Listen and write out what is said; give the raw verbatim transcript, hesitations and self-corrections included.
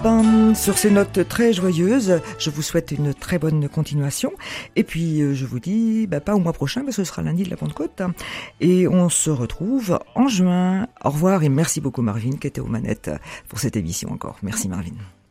Ben, sur ces notes très joyeuses, je vous souhaite une très bonne continuation. Et puis, euh, je vous dis, bah, pas au mois prochain, mais ce sera lundi de la Pentecôte. Et on se retrouve en juin. Au revoir et merci beaucoup Marvin qui était aux manettes pour cette émission encore. Merci Marvin.